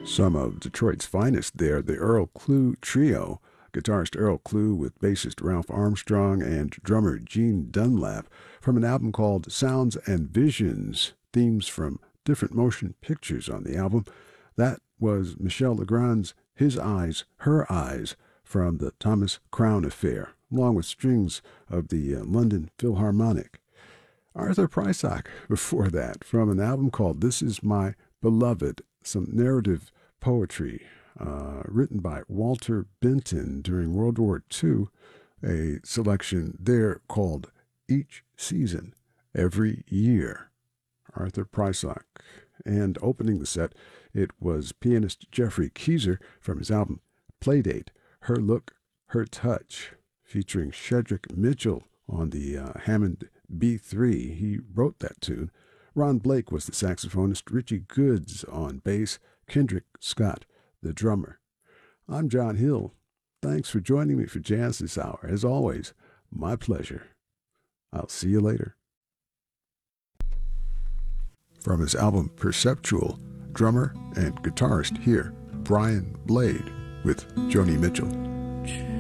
Some of Detroit's finest there, the Earl Klugh Trio, guitarist Earl Klugh with bassist Ralph Armstrong and drummer Gene Dunlap, from an album called Sounds and Visions, themes from different motion pictures on the album. That was Michel Legrand's His Eyes, Her Eyes from the Thomas Crown Affair, along with strings of the London Philharmonic. Arthur Prysock before that, from an album called This Is My Beloved, some narrative poetry written by Walter Benton during World War II, a selection there called Each Season, Every Year. Arthur Prysock. And opening the set, it was pianist Jeffrey Keezer from his album Playdate, Her Look, Her Touch, featuring Shedrick Mitchell on the Hammond B3. He wrote that tune. Ron Blake was the saxophonist, Richie Goods on bass, Kendrick Scott, the drummer. I'm John Hill. Thanks for joining me for Jazz this hour. As always, my pleasure. I'll see you later. From his album Perceptual, drummer and guitarist here, Brian Blade with Joni Mitchell.